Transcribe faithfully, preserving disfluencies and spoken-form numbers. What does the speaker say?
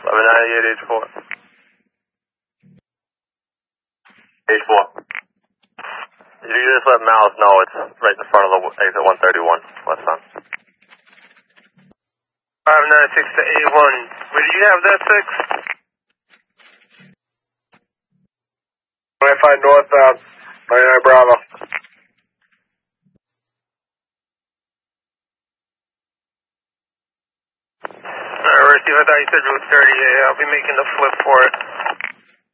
eleven ninety-eight, H four. H four. You just let Malice know it's right in front of the exit one thirty-one, west on. five nine six to A one. Where did you have that, six? twenty-five northbound, ninety-nine Bravo. Alright, Steve, I thought you said Route thirty. Yeah, I'll be making the flip for it.